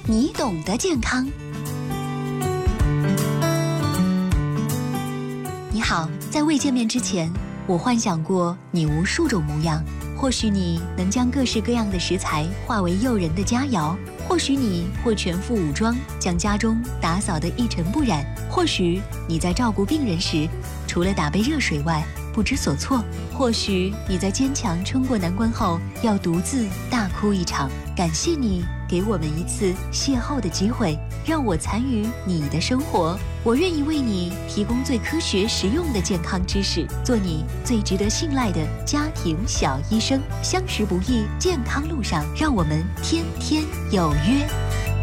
你懂得健康。你好，在未见面之前，我幻想过你无数种模样。或许你能将各式各样的食材化为诱人的佳肴，或许你会全副武装，将家中打扫得一尘不染，或许你在照顾病人时，除了打杯热水外不知所措，或许你在坚强冲过难关后要独自大哭一场。感谢你给我们一次邂逅的机会，让我参与你的生活。我愿意为你提供最科学实用的健康知识，做你最值得信赖的家庭小医生。相识不易，健康路上，让我们天天有约。